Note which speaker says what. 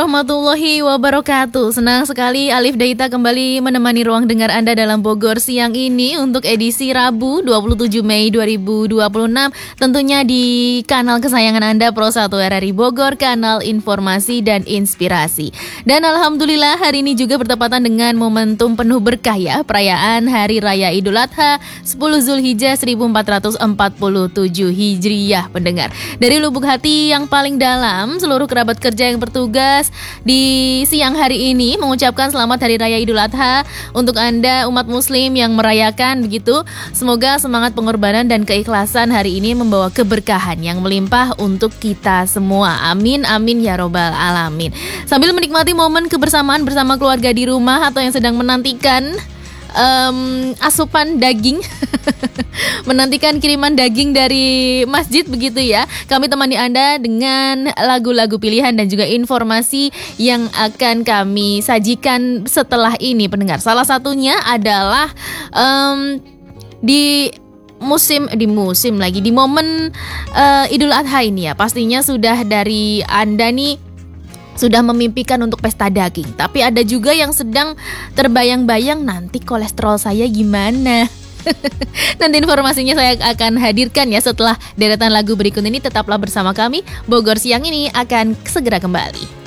Speaker 1: Warahmatullahi wabarakatuh. Senang sekali Alif Daita kembali menemani ruang dengar Anda dalam Bogor siang ini untuk edisi Rabu 27 Mei 2026. Tentunya di kanal kesayangan Anda Pro 1 RRI Bogor, kanal informasi dan inspirasi. Dan alhamdulillah hari ini juga bertepatan dengan momentum penuh berkah ya, perayaan Hari Raya Idul Adha 10 Zulhijjah 1447 Hijriyah pendengar. Dari lubuk hati yang paling dalam, seluruh kerabat kerja yang bertugas di siang hari ini mengucapkan selamat Hari Raya Idul Adha untuk Anda umat muslim yang merayakan begitu. Semoga semangat pengorbanan dan keikhlasan hari ini membawa keberkahan yang melimpah untuk kita semua. Amin amin ya robbal alamin. Sambil menikmati momen kebersamaan bersama keluarga di rumah atau yang sedang menantikan asupan daging menantikan kiriman daging dari masjid begitu ya, kami temani Anda dengan lagu-lagu pilihan dan juga informasi yang akan kami sajikan setelah ini pendengar. Salah satunya adalah di momen Idul Adha ini ya, pastinya sudah dari Anda nih sudah memimpikan untuk pesta daging. Tapi ada juga yang sedang terbayang-bayang nanti kolesterol saya gimana. Nanti informasinya saya akan hadirkan ya setelah deretan lagu berikut ini. Tetaplah bersama kami, Bogor Siang ini akan segera kembali.